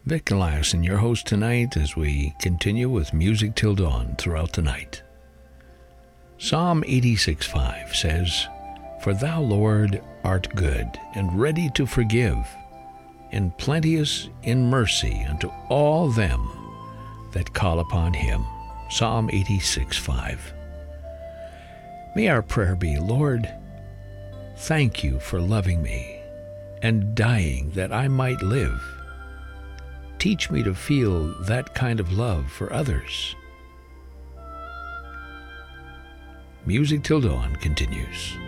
Vic Eliason, your host tonight, as we continue with Music Till Dawn throughout the night. Psalm 86:5 says, "For thou, Lord, art good, and ready to forgive, and plenteous in mercy unto all them that call upon him." Psalm 86:5. May our prayer be, Lord, thank you for loving me and dying that I might live. Teach me to feel that kind of love for others. Music Till Dawn continues.